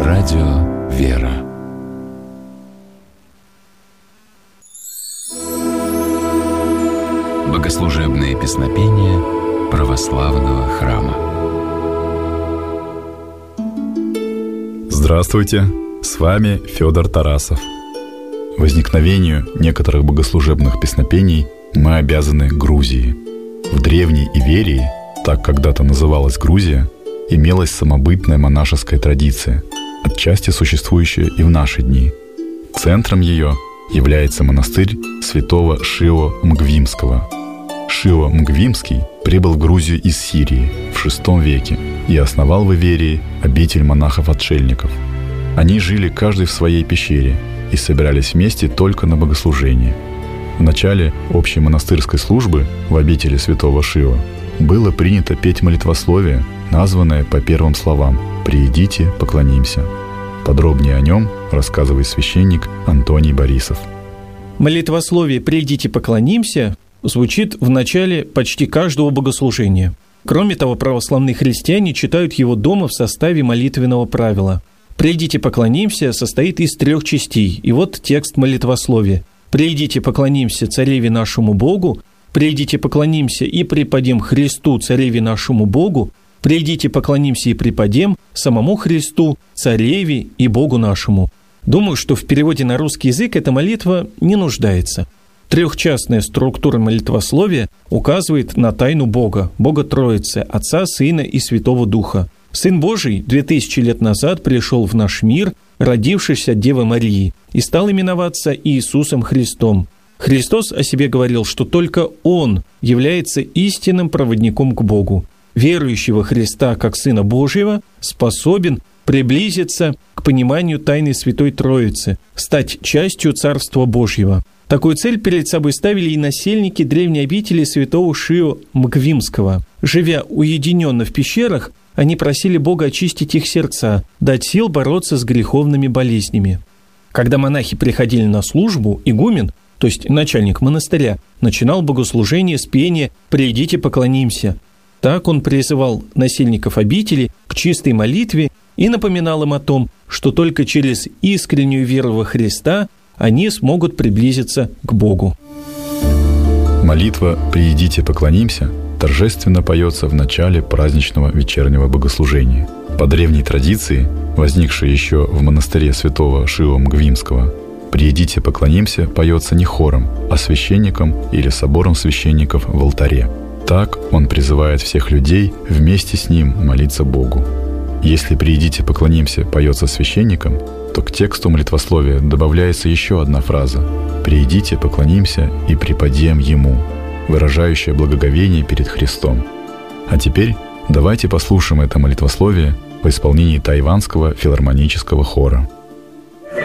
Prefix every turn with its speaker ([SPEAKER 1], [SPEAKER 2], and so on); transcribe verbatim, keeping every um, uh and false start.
[SPEAKER 1] Радио «Вера». Богослужебные песнопения православного храма.
[SPEAKER 2] Здравствуйте, с вами Федор Тарасов. Возникновению некоторых богослужебных песнопений мы обязаны Грузии. В Древней Иверии, так когда-то называлась Грузия, имелась самобытная монашеская традиция, отчасти существующая и в наши дни. Центром ее является монастырь святого Шио Мгвимского. Шио Мгвимский прибыл в Грузию из Сирии в шестом веке и основал в Иверии обитель монахов-отшельников. Они жили каждый в своей пещере и собирались вместе только на богослужение. В начале общей монастырской службы в обители святого Шио было принято петь молитвословие, названное по первым словам «Приидите, поклонимся». Подробнее о нем рассказывает священник Антоний Борисов.
[SPEAKER 3] Молитвословие «Придите, поклонимся» звучит в начале почти каждого богослужения. Кроме того, православные христиане читают его дома в составе молитвенного правила. «Придите, поклонимся» состоит из трех частей, и вот текст молитвословия. «Придите, поклонимся цареве нашему Богу», «Придите, поклонимся и преподем Христу, цареве нашему Богу», «Придите, поклонимся и преподем самому Христу, цареве и Богу нашему». Думаю, что в переводе на русский язык эта молитва не нуждается. Трехчастная структура молитвословия указывает на тайну Бога, Бога Троицы, Отца, Сына и Святого Духа. Сын Божий две тысячи лет назад пришел в наш мир, родившись от Девы Марии, и стал именоваться Иисусом Христом. Христос о себе говорил, что только Он является истинным проводником к Богу. Верующий во Христа как Сына Божьего способен приблизиться к пониманию тайны Святой Троицы, стать частью Царства Божьего. Такую цель перед собой ставили и насельники древней обители святого Шио Мгвимского. Живя уединенно в пещерах, они просили Бога очистить их сердца, дать сил бороться с греховными болезнями. Когда монахи приходили на службу, игумен, то есть начальник монастыря, начинал богослужение с пения «Придите, поклонимся». Так он призывал насельников обители к чистой молитве и напоминал им о том, что только через искреннюю веру во Христа они смогут приблизиться к Богу.
[SPEAKER 2] Молитва «Приидите, поклонимся» торжественно поется в начале праздничного вечернего богослужения. По древней традиции, возникшей еще в монастыре святого Шио Мгвимского, «Приидите, поклонимся» поется не хором, а священником или собором священников в алтаре. Так он призывает всех людей вместе с ним молиться Богу. Если «Приидите, поклонимся» поется священником, то к тексту молитвословия добавляется еще одна фраза «Приидите, поклонимся и преподем Ему», выражающая благоговение перед Христом. А теперь давайте послушаем это молитвословие в исполнении Тайванского филармонического хора.